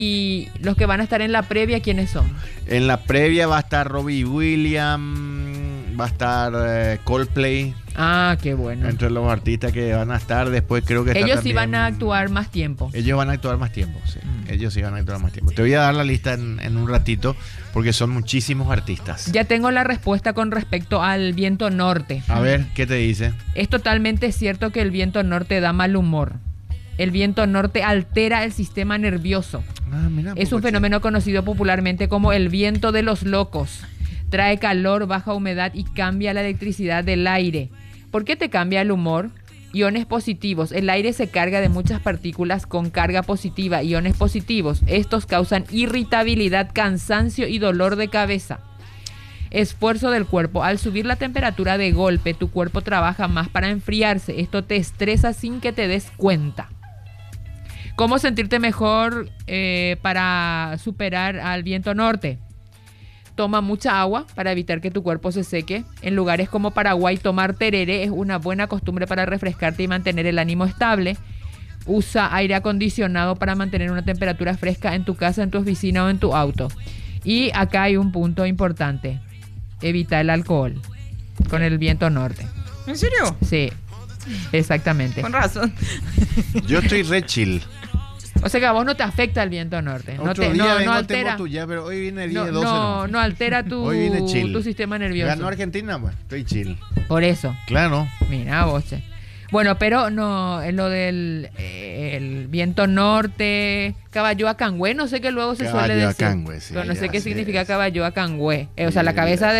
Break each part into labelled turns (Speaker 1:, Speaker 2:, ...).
Speaker 1: Y los que van a estar en la previa, ¿quiénes son?
Speaker 2: En la previa va a estar Robbie Williams, va a estar Coldplay.
Speaker 1: Ah, qué bueno.
Speaker 2: Entre los artistas que van a estar, después creo que está
Speaker 1: ellos
Speaker 2: también,
Speaker 1: sí van a actuar más tiempo.
Speaker 2: Ellos van a actuar más tiempo, sí. Ellos sí van a actuar más tiempo. Te voy a dar la lista en un ratito, porque son muchísimos artistas.
Speaker 1: Ya tengo la respuesta con respecto al viento norte.
Speaker 2: A ver, ¿qué te dice?
Speaker 1: Es totalmente cierto que el viento norte da mal humor. El viento norte altera el sistema nervioso.
Speaker 2: Mira,
Speaker 1: es un fenómeno conocido popularmente como el viento de los locos. Trae calor, baja humedad y cambia la electricidad del aire. ¿Por qué te cambia el humor? Iones positivos. El aire se carga de muchas partículas con carga positiva. Iones positivos. Estos causan irritabilidad, cansancio y dolor de cabeza. Esfuerzo del cuerpo. Al subir la temperatura de golpe, tu cuerpo trabaja más para enfriarse. Esto te estresa sin que te des cuenta. ¿Cómo sentirte mejor para superar al viento norte? Toma mucha agua para evitar que tu cuerpo se seque. En lugares como Paraguay, tomar tereré es una buena costumbre para refrescarte y mantener el ánimo estable. Usa aire acondicionado para mantener una temperatura fresca en tu casa, en tu oficina o en tu auto. Y acá hay un punto importante. Evita el alcohol con el viento norte.
Speaker 3: ¿En serio?
Speaker 1: Sí, exactamente.
Speaker 3: Con razón.
Speaker 2: Yo estoy re chill.
Speaker 1: O sea que a vos no te afecta el viento norte.
Speaker 2: No
Speaker 1: altera.
Speaker 2: Tuya, pero hoy viene 10,
Speaker 1: No,
Speaker 2: 12.
Speaker 1: No altera tu sistema nervioso.
Speaker 2: Ganó Argentina, bueno, estoy chill.
Speaker 1: Por eso.
Speaker 2: Claro.
Speaker 1: Mira vos, che. Bueno, pero no, en lo del el viento norte, Caballo Cangüe, no sé qué luego se suele decir.
Speaker 2: Cangüe, sí,
Speaker 1: pero no sé qué significa Caballo Cangüe. O sea, la cabeza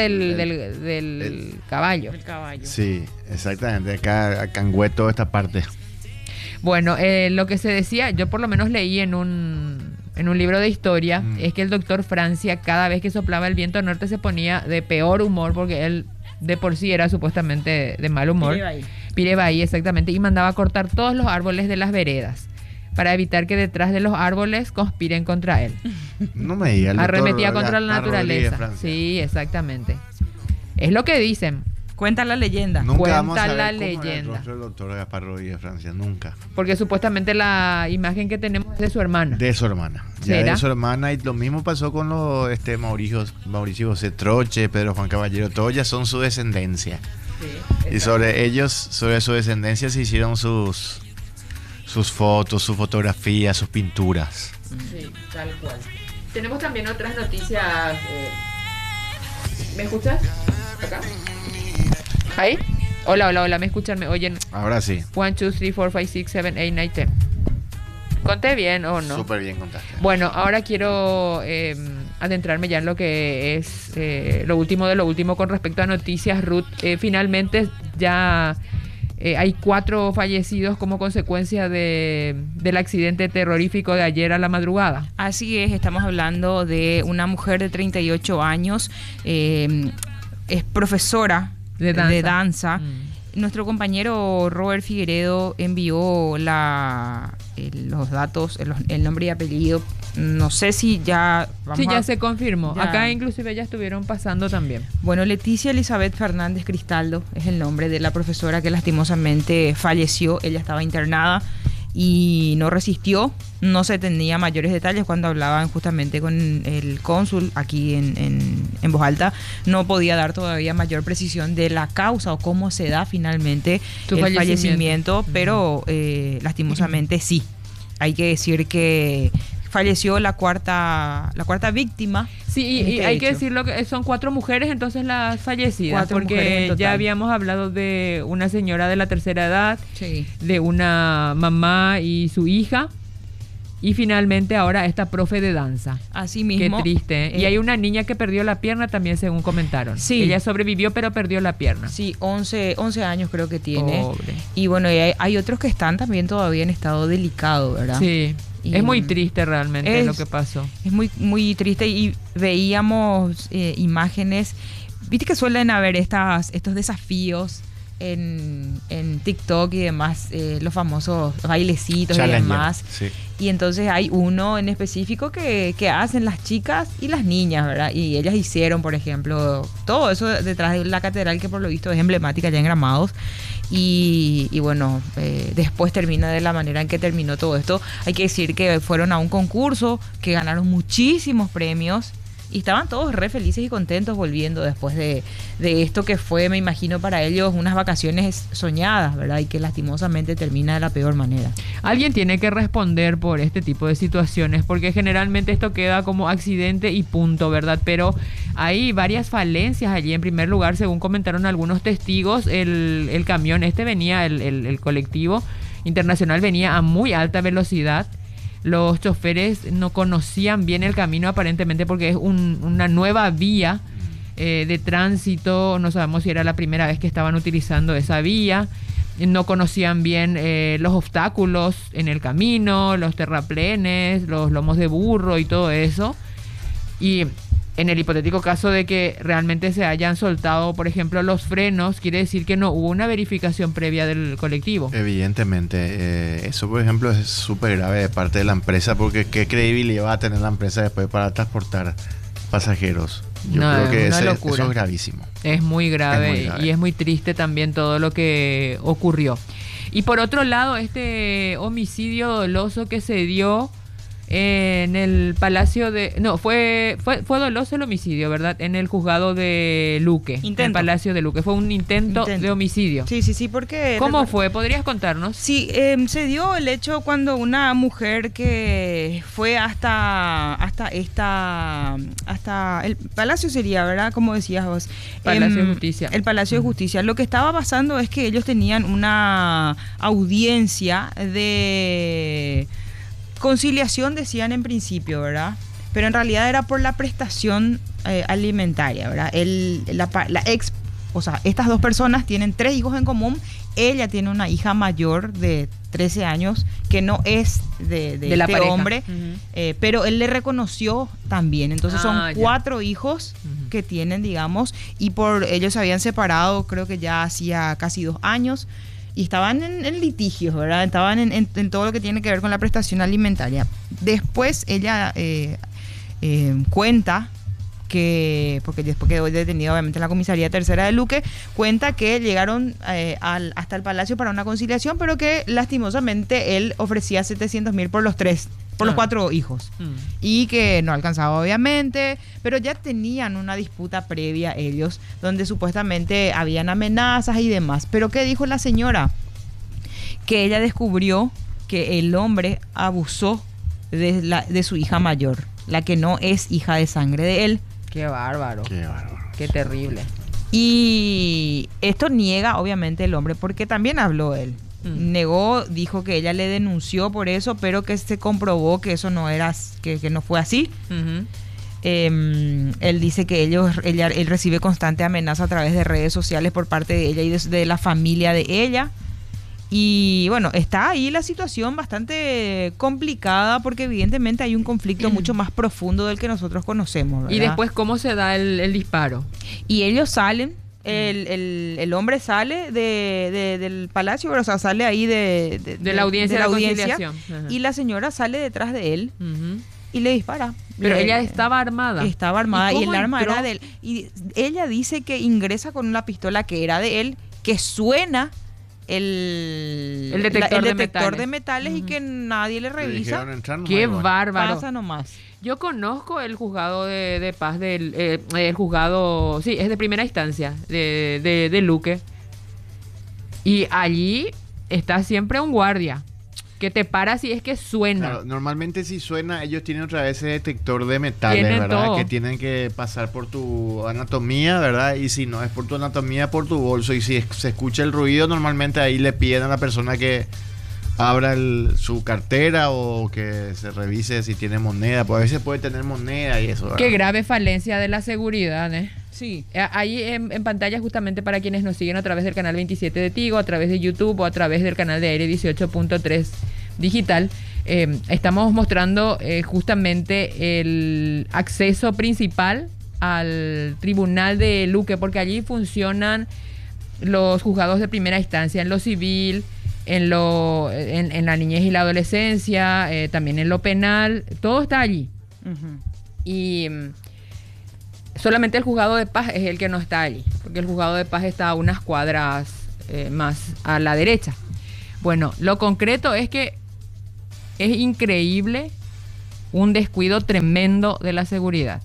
Speaker 1: del caballo.
Speaker 3: El caballo.
Speaker 2: Sí, exactamente. Acá Cangüe toda esta parte.
Speaker 1: Bueno, lo que se decía, yo por lo menos leí en un libro de historia, es que el doctor Francia, cada vez que soplaba el viento norte, se ponía de peor humor, porque él de por sí era supuestamente de mal humor. Pirebaí, exactamente, y mandaba a cortar todos los árboles de las veredas para evitar que detrás de los árboles conspiren contra él.
Speaker 2: No me digas.
Speaker 1: Arremetía contra la naturaleza. Sí, exactamente. Es lo que dicen.
Speaker 3: Cuenta la leyenda.
Speaker 2: Nunca vamos a
Speaker 1: Cuenta la
Speaker 2: ver cómo era el
Speaker 1: leyenda.
Speaker 2: rostro del doctor Gaspar Rodríguez Francia, nunca.
Speaker 1: Porque supuestamente la imagen que tenemos es de su hermana.
Speaker 2: De su hermana. Ya
Speaker 1: ¿Será?
Speaker 2: de su hermana, y lo mismo pasó con los Mauricio José Troche, Pedro Juan Caballero, todos ya son su descendencia. Sí, y sobre ellos, sobre su descendencia, se hicieron sus fotos, sus fotografías, sus pinturas.
Speaker 1: Sí, tal cual. Tenemos también otras noticias. ¿Me escuchas? ¿Acá? ¿Ahí? Hola, ¿me escuchan? ¿Me oyen?
Speaker 2: Ahora sí.
Speaker 1: 1, 2, 3, 4, 5, 6, 7, 8, 9, 10. ¿Conté bien o no?
Speaker 2: Súper bien contaste.
Speaker 1: Bueno, ahora quiero adentrarme ya en lo que es lo último de lo último con respecto a noticias, Ruth. Finalmente ya hay 4 fallecidos como consecuencia del accidente terrorífico de ayer a la madrugada.
Speaker 3: Así es, estamos hablando de una mujer de 38 años, es profesora de danza. Nuestro compañero Robert Figueredo envió los datos, el nombre y apellido. No sé si ya...
Speaker 1: ya se confirmó.
Speaker 3: Ya.
Speaker 1: Acá inclusive ya estuvieron pasando también.
Speaker 3: Bueno, Leticia Elizabeth Fernández Cristaldo es el nombre de la profesora que lastimosamente falleció. Ella estaba internada y no resistió. No se tenía mayores detalles cuando hablaban justamente con el cónsul aquí en voz alta. No podía dar todavía mayor precisión de la causa o cómo se da finalmente el fallecimiento, pero lastimosamente sí. Hay que decir que falleció la cuarta víctima.
Speaker 1: Sí, y hay que decirlo que son 4 mujeres entonces las fallecidas,
Speaker 3: 4 mujeres en
Speaker 1: porque
Speaker 3: total.
Speaker 1: ya habíamos hablado de una señora de la tercera edad,
Speaker 3: Sí.
Speaker 1: de una mamá y su hija, y finalmente ahora esta profe de danza.
Speaker 3: Así mismo.
Speaker 1: Qué triste. Y hay una niña que perdió la pierna también, según comentaron.
Speaker 3: Sí.
Speaker 1: Ella sobrevivió, pero perdió la pierna.
Speaker 3: Sí, 11 años creo que tiene.
Speaker 1: Pobre.
Speaker 3: Y bueno, y hay otros que están también todavía en estado delicado, ¿verdad?
Speaker 1: Sí.
Speaker 3: Y
Speaker 1: es muy triste realmente
Speaker 3: es
Speaker 1: lo que pasó.
Speaker 3: Es muy, muy triste y veíamos imágenes. Viste que suelen haber estos desafíos en TikTok y demás, los famosos bailecitos
Speaker 2: Challenger,
Speaker 3: y demás.
Speaker 2: sí.
Speaker 3: Y entonces hay uno en específico que hacen las chicas y las niñas, ¿verdad? Y ellas hicieron, por ejemplo, todo eso detrás de la catedral, que por lo visto es emblemática ya en Gramados. Y bueno, después termina de la manera en que terminó todo esto. Hay que decir que fueron a un concurso, que ganaron muchísimos premios y estaban todos re felices y contentos volviendo después de esto que fue, me imagino, para ellos unas vacaciones soñadas, ¿verdad? Y que lastimosamente termina de la peor manera.
Speaker 1: Alguien tiene que responder por este tipo de situaciones, porque generalmente esto queda como accidente y punto, ¿verdad? Pero hay varias falencias allí. En primer lugar, según comentaron algunos testigos, el camión venía, el colectivo internacional venía a muy alta velocidad. Los choferes no conocían bien el camino aparentemente porque es una nueva vía de tránsito. No sabemos si era la primera vez que estaban utilizando esa vía. No conocían bien los obstáculos en el camino, los terraplenes, los lomos de burro y todo eso. Y en el hipotético caso de que realmente se hayan soltado, por ejemplo, los frenos, quiere decir que no hubo una verificación previa del colectivo.
Speaker 2: Evidentemente, eso por ejemplo es súper grave de parte de la empresa, porque ¿qué credibilidad va a tener la empresa después para transportar pasajeros? Yo creo que eso es gravísimo.
Speaker 1: Es muy grave, y es muy triste también todo lo que ocurrió. Y por otro lado, este homicidio doloso que se dio en el Palacio de... No, fue doloso el homicidio, ¿verdad? En el juzgado de Luque. En el Palacio de Luque. Fue un intento de homicidio.
Speaker 3: Sí, porque...
Speaker 1: ¿Cómo fue? ¿Podrías contarnos?
Speaker 3: Sí, se dio el hecho cuando una mujer que fue hasta el Palacio sería, ¿verdad? Como decías vos.
Speaker 1: Palacio de Justicia.
Speaker 3: El Palacio de Justicia. Lo que estaba pasando es que ellos tenían una audiencia de... conciliación, decían en principio, ¿verdad? Pero en realidad era por la prestación alimentaria, ¿verdad? O sea, estas dos personas tienen 3 hijos en común. Ella tiene una hija mayor de 13 años que no es de
Speaker 1: la
Speaker 3: este
Speaker 1: pareja.
Speaker 3: hombre, pero él le reconoció también. Entonces son 4 hijos que tienen, digamos, y por ellos se habían separado, creo que ya hacía casi 2 años. Y estaban en litigios, ¿verdad? Estaban en todo lo que tiene que ver con la prestación alimentaria. Después ella cuenta que, porque después quedó detenido obviamente en la comisaría tercera de Luque, cuenta que llegaron hasta el palacio para una conciliación, pero que lastimosamente él ofrecía 700.000 por los 4 hijos. Y que no alcanzaba obviamente, pero ya tenían una disputa previa ellos, donde supuestamente habían amenazas y demás. Pero ¿qué dijo la señora? Que ella descubrió que el hombre abusó de su hija mayor, la que no es hija de sangre de él.
Speaker 1: Qué bárbaro. Qué terrible.
Speaker 3: Y esto niega obviamente el hombre, porque también habló él. Negó, dijo que ella le denunció por eso, pero que se comprobó que eso no era, que no fue así. Él dice que él recibe constante amenaza a través de redes sociales por parte de ella y de la familia de ella. Y bueno, está ahí la situación bastante complicada, porque evidentemente hay un conflicto mucho más profundo del que nosotros conocemos, ¿verdad?
Speaker 1: Y después, ¿cómo se da el disparo?
Speaker 3: Y ellos salen. El hombre sale del palacio, o sea, sale ahí de
Speaker 1: la audiencia,
Speaker 3: de la audiencia, y la señora sale detrás de él y le dispara.
Speaker 1: Pero ella estaba armada.
Speaker 3: Estaba armada y el arma
Speaker 1: entró?
Speaker 3: era de él. Y ella dice que ingresa con una pistola que era de él, que suena el detector de metales y que nadie le revisa.
Speaker 1: Qué bárbaro.
Speaker 3: Pasa nomás.
Speaker 1: Yo conozco el juzgado de paz el juzgado, sí, es de primera instancia de Luque. Y allí está siempre un guardia que te para si es que suena.
Speaker 2: Claro, normalmente si suena, ellos tienen otra vez ese detector de metales,
Speaker 1: Tienen
Speaker 2: ¿verdad?
Speaker 1: todo.
Speaker 2: Que tienen que pasar por tu anatomía, ¿verdad? Y si no es por tu anatomía, por tu bolso. Y si se escucha el ruido, normalmente ahí le piden a la persona que abra su cartera o que se revise si tiene moneda. Pues a veces puede tener moneda y eso, ¿verdad?
Speaker 1: Qué grave falencia de la seguridad, ¿eh?
Speaker 3: Sí.
Speaker 1: Ahí en pantalla, justamente para quienes nos siguen a través del canal 27 de Tigo, a través de YouTube o a través del canal de Aire 18.3 Digital, estamos mostrando justamente el acceso principal al tribunal de Luque, porque allí funcionan los juzgados de primera instancia en lo civil, en la niñez y la adolescencia, también en lo penal, todo está allí. Y solamente el juzgado de paz es el que no está allí, porque el juzgado de paz está a unas cuadras más a la derecha. Bueno, lo concreto es que es increíble un descuido tremendo de la seguridad.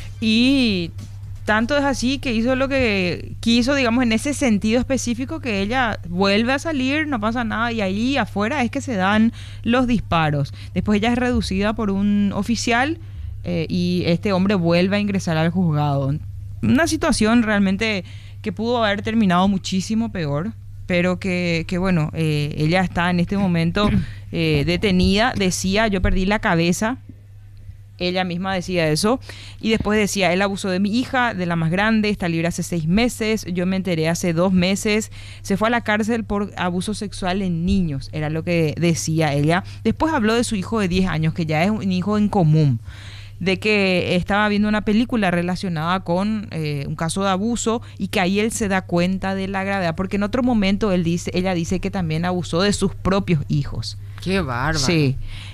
Speaker 3: Y tanto es así que hizo lo que quiso, digamos, en ese sentido específico, que ella vuelve a salir, no pasa nada, y ahí afuera es que se dan los disparos. Después ella es reducida por un oficial y este hombre vuelve a ingresar al juzgado. Una situación realmente que pudo haber terminado muchísimo peor, pero que bueno, ella está en este momento detenida. Decía, yo perdí la cabeza. Ella misma decía eso. Y después decía, él abusó de mi hija, de la más grande, está libre hace 6 meses. Yo me enteré hace 2 meses. Se fue a la cárcel por abuso sexual en niños. Era lo que decía ella. Después habló de su hijo de 10 años, que ya es un hijo en común. De que estaba viendo una película relacionada con un caso de abuso y que ahí él se da cuenta de la gravedad. Porque en otro momento ella dice que también abusó de sus propios hijos.
Speaker 1: ¡Qué bárbaro!
Speaker 3: Sí.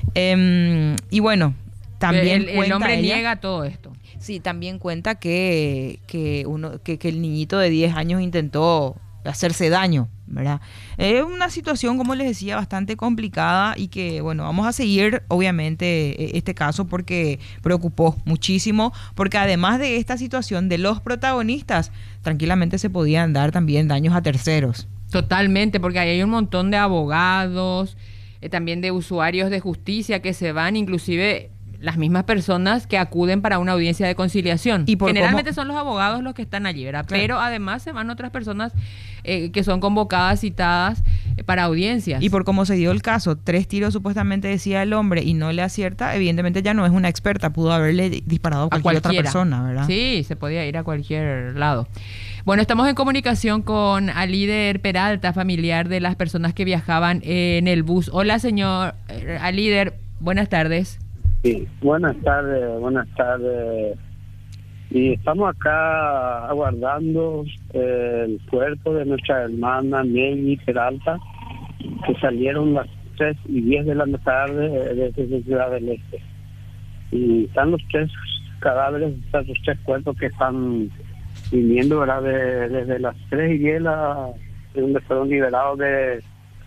Speaker 3: Y bueno, también
Speaker 1: el hombre niega todo esto.
Speaker 3: Sí, también cuenta que el niñito de 10 años intentó hacerse daño, ¿verdad? Es una situación, como les decía, bastante complicada y que, bueno, vamos a seguir, obviamente, este caso porque preocupó muchísimo, porque además de esta situación de los protagonistas, tranquilamente se podían dar también daños a terceros.
Speaker 1: Totalmente, porque ahí hay un montón de abogados, también de usuarios de justicia que se van, inclusive las mismas personas que acuden para una audiencia de conciliación. Y generalmente son los abogados los que están allí, ¿verdad? Claro. Pero además se van otras personas que son convocadas, citadas para audiencias.
Speaker 3: Y por cómo se dio el caso, 3 tiros supuestamente decía el hombre y no le acierta, evidentemente ya no es una experta, pudo haberle disparado a cualquier otra persona, ¿verdad?
Speaker 1: Sí, se podía ir a cualquier lado. Bueno, estamos en comunicación con Alíder Peralta, familiar de las personas que viajaban en el bus. Hola, señor Alíder, buenas tardes.
Speaker 4: Sí, buenas tardes. Y estamos acá aguardando el cuerpo de nuestra hermana Nelly Peralta, que salieron las 3:10 de la tarde desde Ciudad del Este. Y están los 3 cadáveres, están los 3 cuerpos que están viniendo, ¿verdad? Desde las 3:10, donde fueron liberados de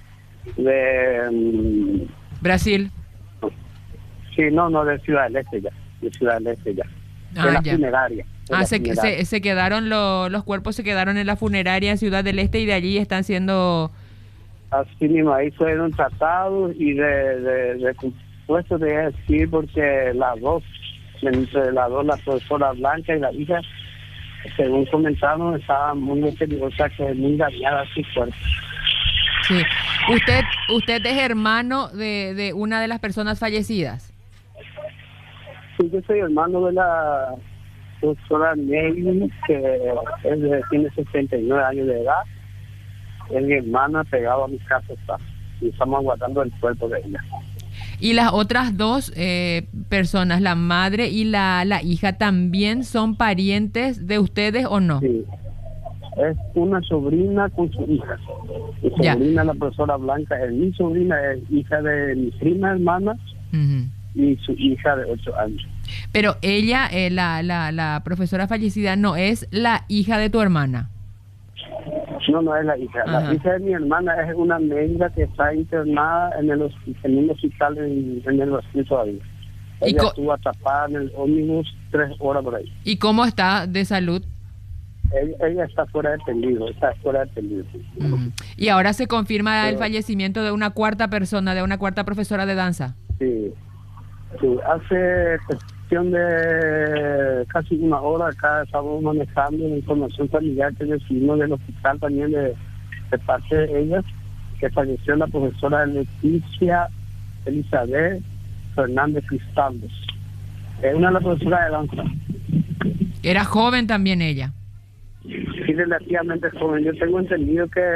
Speaker 1: Brasil.
Speaker 4: Sí, no, de Ciudad del Este ya. De la funeraria.
Speaker 1: Se quedaron los cuerpos se quedaron en la funeraria en Ciudad del Este y de allí están siendo...
Speaker 4: Así mismo, ahí fueron tratados y de compuesto de decir, porque entre las dos, la profesora Blanca y la hija, según comentaron, estaban muy deteriorosas, muy dañadas sus cuerpos.
Speaker 1: Sí. ¿Usted es hermano de una de las personas fallecidas?
Speaker 4: Sí, yo soy hermano de la profesora Nelly, que tiene 69 años de edad. Es mi hermana, pegado a mi casa está. Y estamos aguardando el cuerpo de ella.
Speaker 1: ¿Y las otras 2 personas, la madre y la hija, también son parientes de ustedes o no?
Speaker 4: Sí. Es una sobrina con su hija. Mi sobrina, la profesora Blanca, es mi sobrina, es hija de mi prima hermana. Uh-huh. Y su hija de 8 años.
Speaker 1: Pero ella, la profesora fallecida, no es la hija de tu hermana.
Speaker 4: No es la hija. Ajá. La hija de mi hermana es una médica que está internada en un hospital en el Brasil todavía. Ella estuvo atrapada en el ómnibus 3 horas por ahí.
Speaker 1: ¿Y cómo está de salud?
Speaker 4: Ella está fuera de peligro, Uh-huh.
Speaker 1: ¿Y ahora se confirma el fallecimiento de una 4ª persona, de una 4ª profesora de danza?
Speaker 4: Sí. Hace cuestión de casi 1 hora acá estamos manejando la información familiar que recibimos del hospital también de parte de ellas, que falleció la profesora Leticia Elizabeth Fernández Cristaldos. Es una de las profesoras de danza.
Speaker 1: ¿Era joven también ella?
Speaker 4: Sí, relativamente joven. Yo tengo entendido que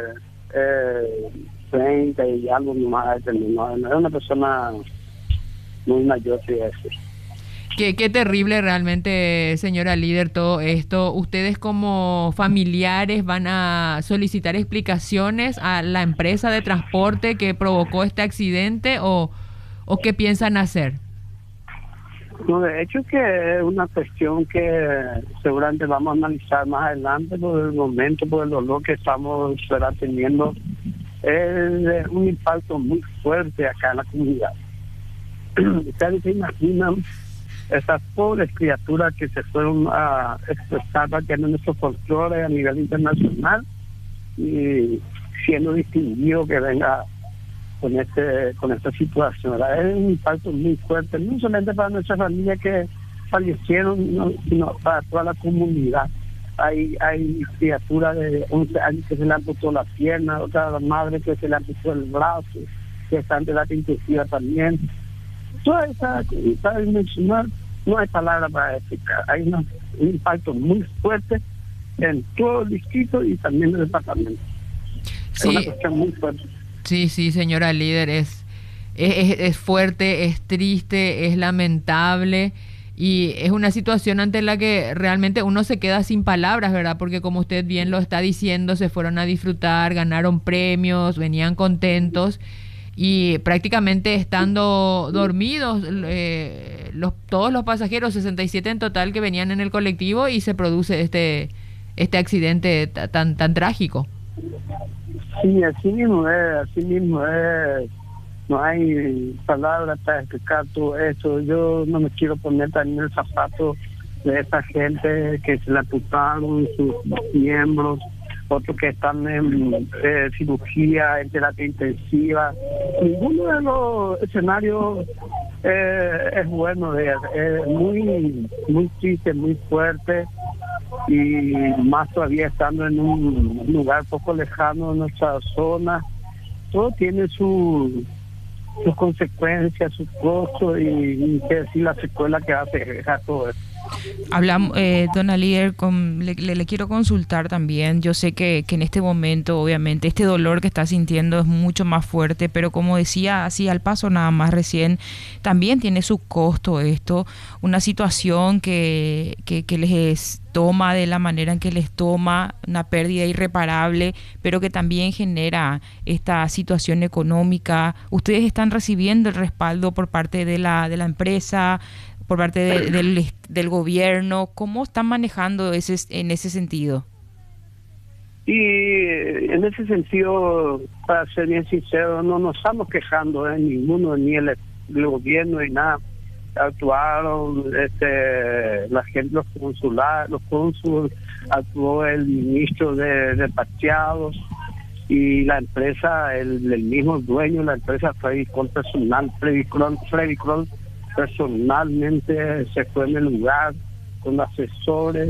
Speaker 4: 30 y algo más. No es una persona muy mayor, sí, eso.
Speaker 1: Qué terrible realmente, señora líder, todo esto. ¿Ustedes como familiares van a solicitar explicaciones a la empresa de transporte que provocó este accidente o qué piensan hacer?
Speaker 4: No, de hecho que es una cuestión que seguramente vamos a analizar más adelante por el momento, por el dolor que estamos teniendo. Es un impacto muy fuerte acá en la comunidad. Ustedes se imaginan esas pobres criaturas que se fueron a expresar para tener nuestro folclore a nivel internacional y siendo distinguido que venga con esta situación, ¿verdad? Es un impacto muy fuerte, no solamente para nuestra familia que fallecieron, sino para toda la comunidad. Hay criaturas de 11 años que se le amputó la pierna, otra madre que se le amputó el brazo, que está en terapia intensiva también. Toda esa dimensional, no hay palabras para explicar. Hay un impacto muy fuerte en todo el distrito y también en el departamento.
Speaker 1: Sí.
Speaker 4: Es una cuestión muy fuerte.
Speaker 1: Sí, señora líder, es fuerte, es triste, es lamentable y es una situación ante la que realmente uno se queda sin palabras, ¿verdad? Porque como usted bien lo está diciendo, se fueron a disfrutar, ganaron premios, venían contentos y prácticamente estando dormidos todos los pasajeros, 67 en total que venían en el colectivo y se produce este accidente tan trágico.
Speaker 4: Sí, así mismo es. No hay palabras para explicar todo eso. Yo no me quiero poner también el zapato de esa gente que se le amputaron sus miembros, otros que están en cirugía, en terapia intensiva. Ninguno de los escenarios es bueno de ver. Es muy triste, muy fuerte. Y más todavía estando en un lugar poco lejano de nuestra zona, todo tiene sus consecuencias, sus costos y qué decir la secuela que va a dejar todo eso.
Speaker 3: Hablamos, dona líder, le quiero consultar también. Yo sé que en este momento, obviamente, este dolor que está sintiendo es mucho más fuerte, pero como decía así al paso nada más recién, también tiene su costo esto, una situación que les toma de la manera en que les toma, una pérdida irreparable, pero que también genera esta situación económica. ¿Ustedes están recibiendo el respaldo por parte de la empresa, por parte del gobierno? ¿Cómo están manejando en ese sentido?
Speaker 4: Y en ese sentido, para ser bien sincero, no nos estamos quejando en ninguno, ni el gobierno ni nada. Actuaron la gente, los cónsules, actuó el ministro de despachado y la empresa, el mismo dueño de la empresa, Fredicol personalmente se fue en el lugar con asesores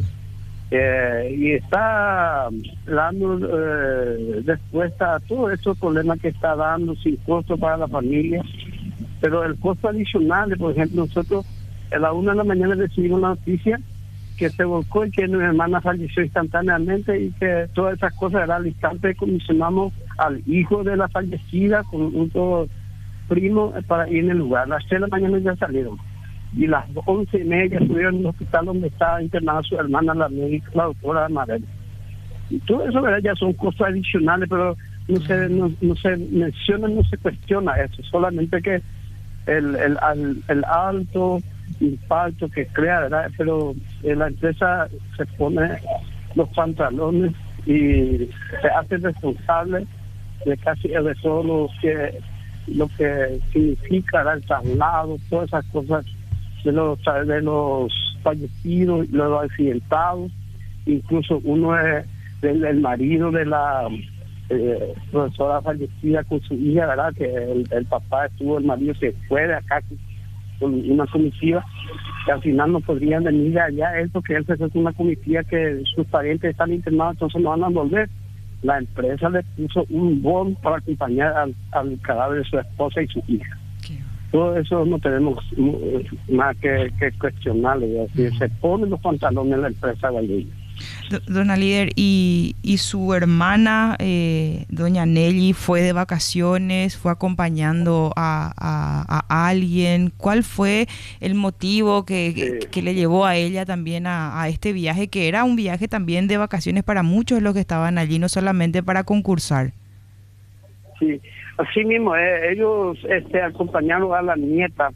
Speaker 4: y está dando respuesta a todos estos problemas que está dando sin costo para la familia. Pero el costo adicional, por ejemplo, nosotros a la 1 de la mañana recibimos la noticia que se volcó y que mi hermana falleció instantáneamente y que todas esas cosas era al instante. Comisionamos al hijo de la fallecida con otro primo para ir en el lugar. A las 3 de la mañana ya salieron y las 11:30 ya estuvieron en el hospital donde estaba internada su hermana, la médica, la doctora Amarel. Y todo eso, ¿verdad? Ya son costos adicionales, pero no se menciona, no se cuestiona eso, solamente que el alto impacto que crea, ¿verdad? Pero la empresa se pone los pantalones y se hace responsable de casi de todo lo que significa, ¿verdad? El traslado, todas esas cosas de los fallecidos, los accidentados, incluso uno es el marido de la profesora fallecida con su hija, ¿verdad? Que el papá el marido se fue de acá con una comitiva, que al final no podrían venir de allá él, porque él se fue con una comitiva que sus parientes están internados, entonces no van a volver. La empresa le puso un bono para acompañar al cadáver de su esposa y su hija. Todo eso no tenemos más que cuestionarle, es decir, se ponen los pantalones en la empresa gallega.
Speaker 3: Dona líder, y su hermana, doña Nelly, fue de vacaciones, fue acompañando a alguien. ¿Cuál fue el motivo que le llevó a ella también a este viaje, que era un viaje también de vacaciones para muchos de los que estaban allí, no solamente para concursar?
Speaker 4: Sí, así mismo, ellos acompañaron a la nieta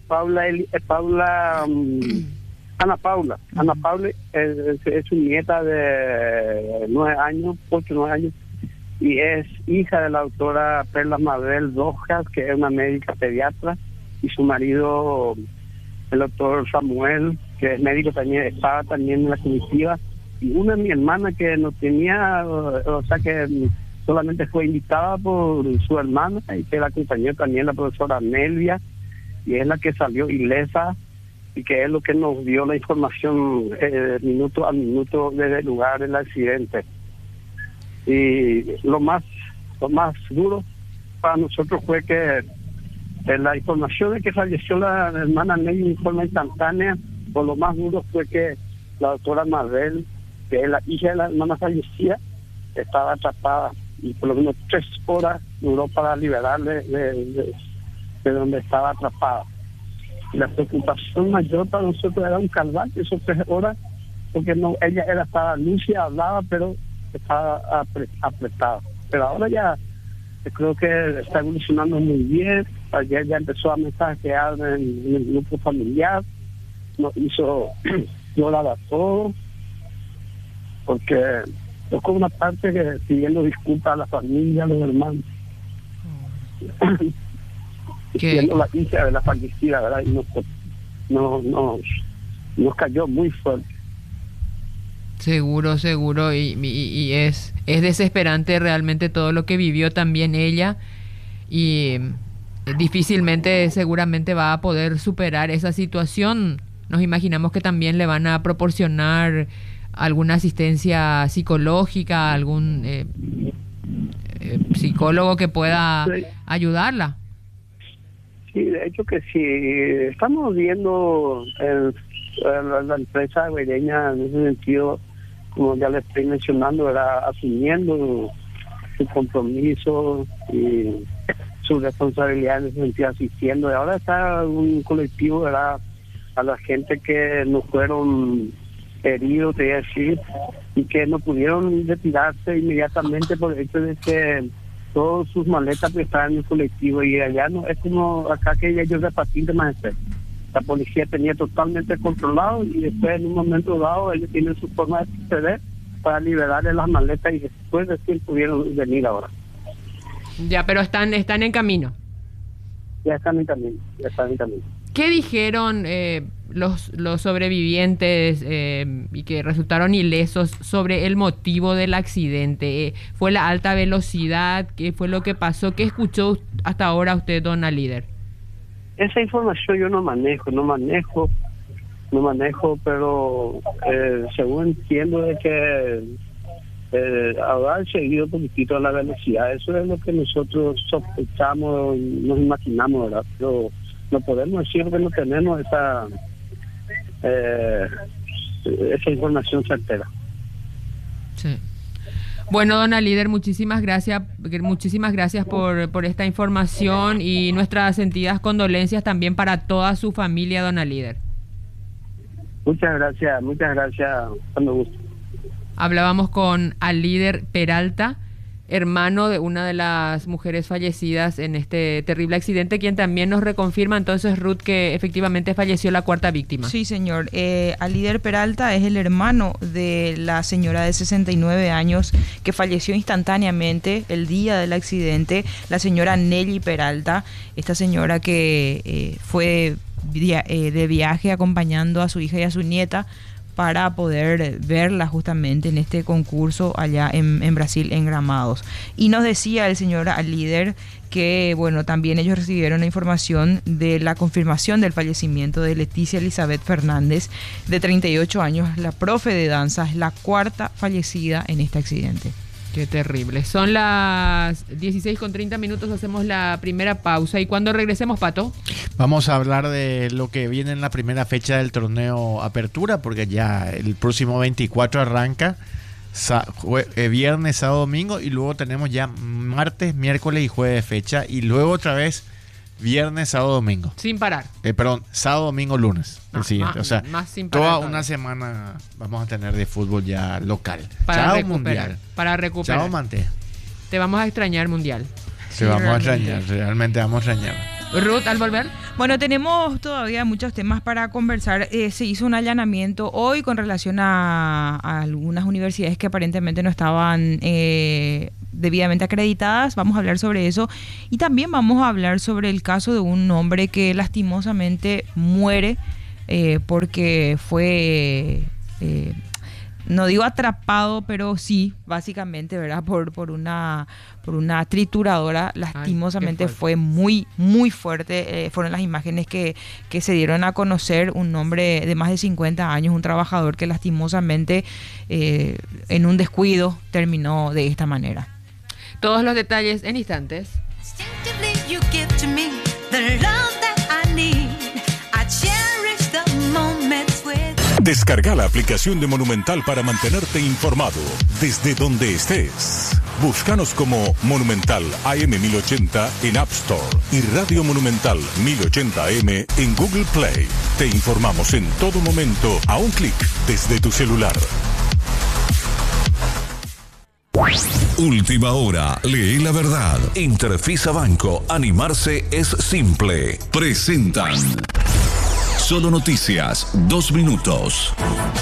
Speaker 4: Ana Paula. Ana Paula es su nieta de 9 años, 8 9 años, y es hija de la doctora Perla Mabel Rojas, que es una médica pediatra, y su marido, el doctor Samuel, que es médico también, estaba también en la comitiva, y una de mi hermana que no tenía, o sea que solamente fue invitada por su hermana, y que la acompañó también la profesora Nelvia, y es la que salió ilesa, y que es lo que nos dio la información minuto a minuto desde el lugar del accidente. Y lo más duro para nosotros fue que la información de que falleció la hermana Nelly en forma instantánea, por lo más duro fue que la doctora Mabel, que es la hija de la hermana fallecida, estaba atrapada, y por lo menos 3 horas duró para liberarle de donde estaba atrapada. Y la preocupación mayor para nosotros era un calvario, esos 3 horas, porque no, ella estaba lúcida, hablaba, pero estaba apretada. Pero ahora ya creo que está evolucionando muy bien. Ayer ya empezó a mensajear en el grupo familiar, nos hizo llorar a todos, porque tocó una parte que pidiendo disculpas a la familia, a los hermanos. Siendo la hija de la fallecida, ¿verdad? Y nos cayó muy fuerte.
Speaker 1: Seguro, y es desesperante realmente todo lo que vivió también ella, y difícilmente seguramente va a poder superar esa situación. Nos imaginamos que también le van a proporcionar alguna asistencia psicológica, algún psicólogo que pueda ayudarla.
Speaker 4: Sí, de hecho que sí. Estamos viendo la empresa guaireña en ese sentido, como ya le estoy mencionando, era asumiendo su compromiso y su responsabilidad en ese sentido, asistiendo. Y ahora está un colectivo, ¿verdad?, a la gente que no fueron heridos, te voy a decir, y que no pudieron retirarse inmediatamente por el hecho de que todas sus maletas pues estaban en el colectivo, y allá no es como acá que ellos repartían de más especie. La policía tenía totalmente controlado, y después en un momento dado ellos tienen su forma de proceder para liberarle las maletas, y después recién pudieron venir ahora.
Speaker 1: Ya, pero están en camino.
Speaker 4: Ya están en camino.
Speaker 1: ¿Qué dijeron los sobrevivientes y que resultaron ilesos sobre el motivo del accidente? ¿Fue la alta velocidad? ¿Qué fue lo que pasó? ¿Qué escuchó hasta ahora usted, dona Líder?
Speaker 4: Esa información yo no manejo, pero según entiendo de que habrá seguido un poquitito a la velocidad. Eso es lo que nosotros sospechamos, nos imaginamos, ¿verdad? Pero no podemos decir que no tenemos esa información certera.
Speaker 1: Sí. Bueno, dona Líder, muchísimas gracias por esta información, y nuestras sentidas condolencias también para toda su familia, dona Líder.
Speaker 4: Muchas gracias, cuando guste.
Speaker 1: Hablábamos con Alíder Peralta, hermano de una de las mujeres fallecidas en este terrible accidente, quien también nos reconfirma entonces, Ruth, que efectivamente falleció la 4ª víctima.
Speaker 3: Sí, señor. Alíder Peralta es el hermano de la señora de 69 años que falleció instantáneamente el día del accidente, la señora Nelly Peralta, esta señora que fue de viaje acompañando a su hija y a su nieta para poder verla justamente en este concurso allá en Brasil, en Gramados. Y nos decía el señor Alíder que, bueno, también ellos recibieron la información de la confirmación del fallecimiento de Leticia Elizabeth Fernández, de 38 años, la profe de danza, es la 4ª fallecida en este accidente.
Speaker 1: Qué terrible. Son las 16:30, hacemos la primera pausa, y cuando regresemos, Pato,
Speaker 2: vamos a hablar de lo que viene en la primera fecha del torneo Apertura, porque ya el próximo 24 arranca, viernes, sábado, domingo, y luego tenemos ya martes, miércoles y jueves fecha, y luego otra vez viernes, sábado, domingo.
Speaker 1: Sin parar.
Speaker 2: Sábado, domingo, lunes. El siguiente. O sea,
Speaker 1: más sin parar,
Speaker 2: toda una semana vamos a tener de fútbol ya local.
Speaker 1: Para
Speaker 2: Chao, Mundial.
Speaker 1: Para recuperar.
Speaker 2: Chao, Mante.
Speaker 1: Te vamos a extrañar, Mundial.
Speaker 2: Te vamos a extrañar, realmente vamos a extrañar.
Speaker 1: Ruth, al volver.
Speaker 3: Bueno, tenemos todavía muchos temas para conversar. Se hizo un allanamiento hoy con relación a algunas universidades que aparentemente no estaban debidamente acreditadas. Vamos a hablar sobre eso. Y también vamos a hablar sobre el caso de un hombre que lastimosamente muere porque fue... no digo atrapado, pero sí, básicamente, ¿verdad? Por una trituradora. Lastimosamente fue muy, muy fuerte. Fueron las imágenes que se dieron a conocer. Un hombre de más de 50 años, un trabajador que lastimosamente en un descuido terminó de esta manera.
Speaker 1: Todos los detalles en instantes.
Speaker 5: Descarga la aplicación de Monumental para mantenerte informado desde donde estés. Búscanos como Monumental AM 1080 en App Store y Radio Monumental 1080 AM en Google Play. Te informamos en todo momento a un clic desde tu celular.
Speaker 6: Última hora, lee la verdad. Interfisa Banco, animarse es simple. Presentan Solo Noticias, 2 minutos.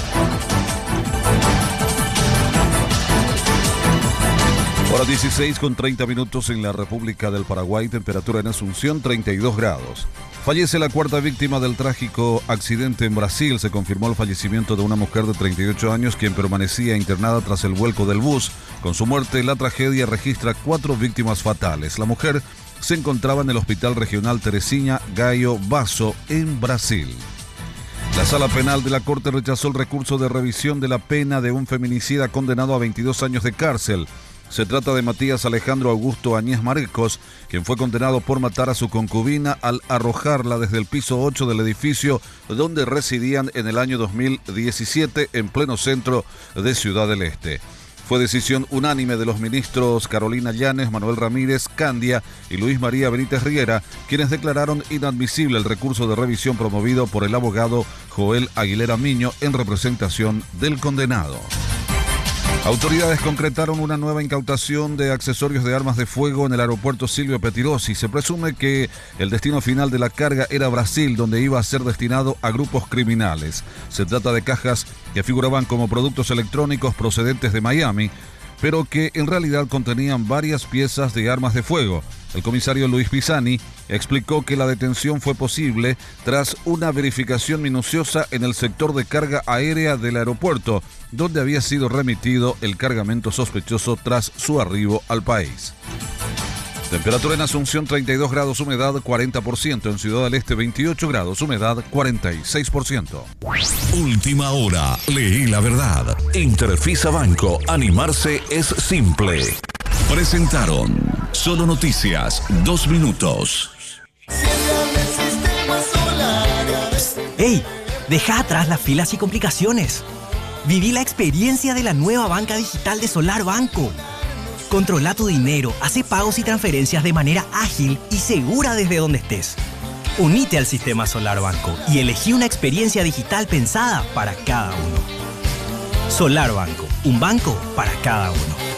Speaker 7: Hora 16:30 en la República del Paraguay, temperatura en Asunción 32 grados. Fallece la cuarta víctima del trágico accidente en Brasil. Se confirmó el fallecimiento de una mujer de 38 años quien permanecía internada tras el vuelco del bus. Con su muerte, la tragedia registra 4 víctimas fatales. La mujer se encontraba en el Hospital Regional Teresinha Gaio Basso en Brasil. La Sala Penal de la Corte rechazó el recurso de revisión de la pena de un feminicida condenado a 22 años de cárcel. Se trata de Matías Alejandro Augusto Añez Marecos, quien fue condenado por matar a su concubina al arrojarla desde el piso 8 del edificio donde residían en el año 2017 en pleno centro de Ciudad del Este. Fue decisión unánime de los ministros Carolina Llanes, Manuel Ramírez Candia y Luis María Benítez Riera, quienes declararon inadmisible el recurso de revisión promovido por el abogado Joel Aguilera Miño en representación del condenado. Autoridades concretaron una nueva incautación de accesorios de armas de fuego en el aeropuerto Silvio Pettirossi. Se presume que el destino final de la carga era Brasil, donde iba a ser destinado a grupos criminales. Se trata de cajas que figuraban como productos electrónicos procedentes de Miami, pero que en realidad contenían varias piezas de armas de fuego. El comisario Luis Pisani explicó que la detención fue posible tras una verificación minuciosa en el sector de carga aérea del aeropuerto, donde había sido remitido el cargamento sospechoso tras su arribo al país. Temperatura en Asunción 32 grados, humedad 40%, en Ciudad del Este 28 grados, humedad 46%.
Speaker 6: Última hora, lee la verdad. Interfisa Banco, animarse es simple. Presentaron Solo Noticias, 2 minutos.
Speaker 8: ¡Ey! Deja atrás las filas y complicaciones. Viví la experiencia de la nueva banca digital de Solar Banco. Controla tu dinero, hace pagos y transferencias de manera ágil y segura desde donde estés. Unite al sistema Solar Banco y elegí una experiencia digital pensada para cada uno. Solar Banco, un banco para cada uno.